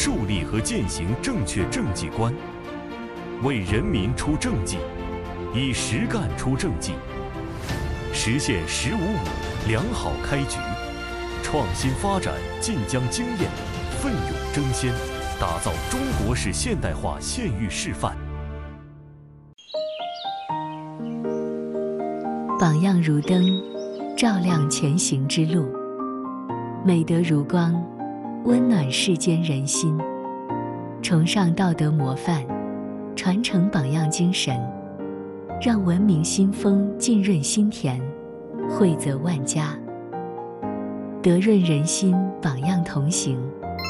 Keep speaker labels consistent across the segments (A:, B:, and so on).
A: 树立和践行正确政绩观，为人民出政绩，以实干出政绩，实现“1055”良好开局，创新发展晋江经验，奋勇争先，打造中国式现代化县域示范。
B: 榜样如灯，照亮前行之路；美德如光，温暖世间人心。崇尚道德模范，传承榜样精神，让文明新风浸润心田，惠泽万家。德润人心，榜样同行。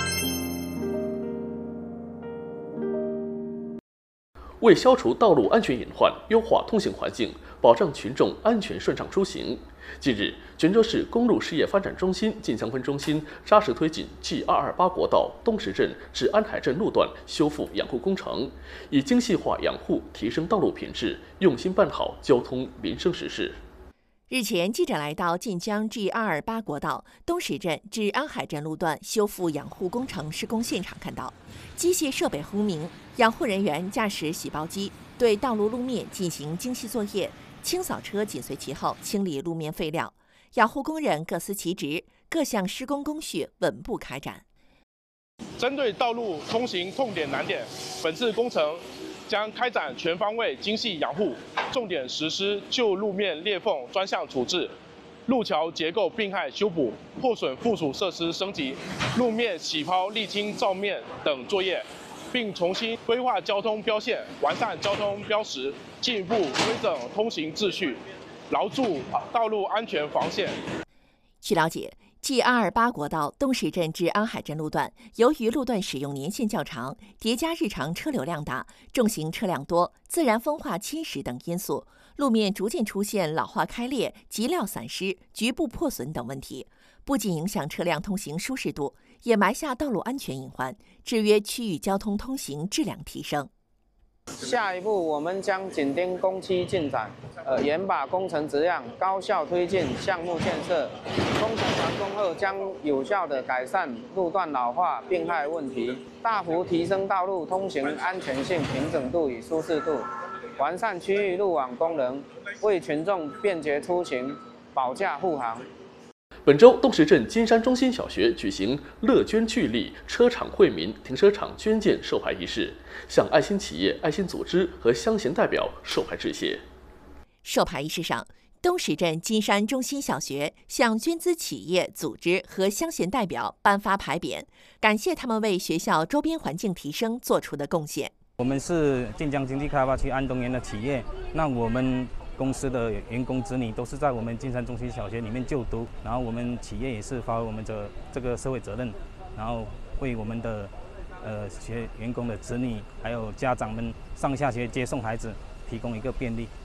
C: 为消除道路安全隐患，优化通行环境，保障群众安全顺畅出行，近日，泉州市公路事业发展中心晋江分中心扎实推进 G228国道东石镇至安海镇路段修复养护工程，以精细化养护提升道路品质，用心办好交通民生实事。
D: 日前，记者来到晋江 G228国道东石镇至安海镇路段修复养护工程施工现场，看到机械设备轰鸣，养护人员驾驶洗包机对道路路面进行精细作业，清扫车紧随其后清理路面废料，养护工人各司其职，各项施工工序稳步开展。
E: 针对道路通行痛点难点，本次工程将开展全方位精细养护，重点实施旧路面裂缝专项处置、路桥结构病害修补、破损附属设施升级、路面洗抛沥青照面等作业，并重新规划交通标线，完善交通标识，进一步规整通行秩序，牢筑道路安全防线。
D: 据了解，G228国道东石镇至安海镇路段，由于路段使用年限较长，叠加日常车流量大、重型车辆多、自然风化侵蚀等因素，路面逐渐出现老化开裂、积料散失、局部破损等问题，不仅影响车辆通行舒适度，也埋下道路安全隐患，制约区域交通通行质量提升。
F: 下一步，我们将紧盯工期进展，严把工程质量，高效推进项目建设。工程完工后，将有效地改善路段老化病害问题，大幅提升道路通行安全性、平整度与舒适度，完善区域路网功能，为群众便捷出行保驾护航。
C: 本周，东石镇金山中心小学举行乐捐聚力车厂惠民停车场捐建授牌仪式，向爱心企业、爱心组织和乡贤代表授牌致谢。
D: 授牌仪式上，东石镇金山中心小学向捐资企业、组织和乡贤代表颁发牌匾，感谢他们为学校周边环境提升做出的贡献。
G: 我们是晋江经济开发区安东园的企业，那我们公司的员工子女都是在我们金山中心小学里面就读，然后我们企业也是发挥我们的这个社会责任，然后为我们的员工的子女还有家长们上下学接送孩子提供一个便利。